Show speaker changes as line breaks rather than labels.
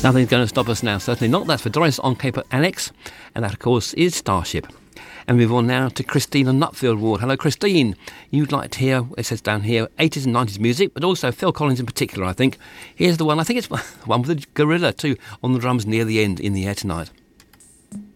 Nothing's going to stop us now, certainly not. That's for Doris on Cape Annex, and that, of course, is Starship. And we move on now to Christine on Nutfield Ward. Hello, Christine. You'd like to hear, it says down here, 80s and 90s music, but also Phil Collins in particular, I think. Here's the one, I think it's one with the gorilla, too, on the drums near the end, In the Air Tonight.